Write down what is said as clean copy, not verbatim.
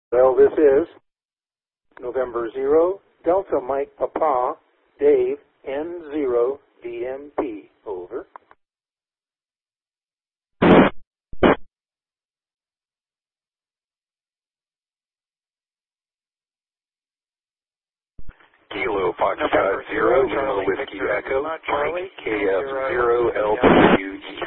Well, this is November 0, Delta Mike Papa, Dave, N0, DMP. Over. Kilo Foxtrot 0, Lima Whiskey Echo, Mike, KF0, LW